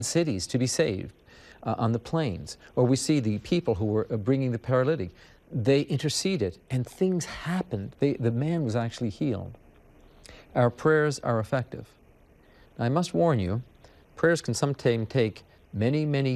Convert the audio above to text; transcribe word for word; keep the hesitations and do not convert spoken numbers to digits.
cities to be saved uh, on the plains. Or we see the people who were uh, bringing the paralytic. They interceded, and things happened. They, the man was actually healed. Our prayers are effective. Now, I must warn you, prayers can sometimes take many, many